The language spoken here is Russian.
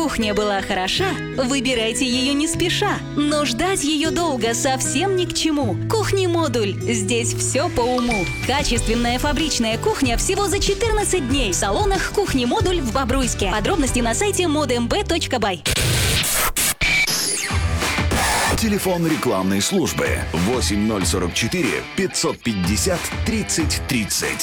кухня была хороша, выбирайте ее не спеша. Но ждать ее долго совсем ни к чему. Кухни-модуль. Здесь все по уму. Качественная фабричная кухня всего за 14 дней. В салонах «Кухни-модуль» в Бобруйске. Подробности на сайте modmb.by. Телефон рекламной службы 8044 550 30 30.